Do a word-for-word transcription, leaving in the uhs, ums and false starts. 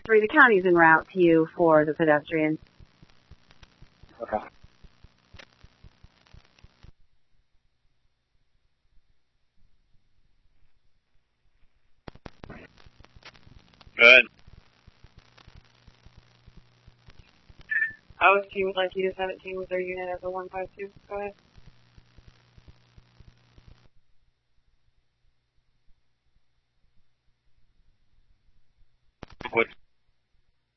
three, the county's en route to you for the pedestrians. Okay. Good. O S T would like you to seventeen with their unit at the one five two. Go ahead. What's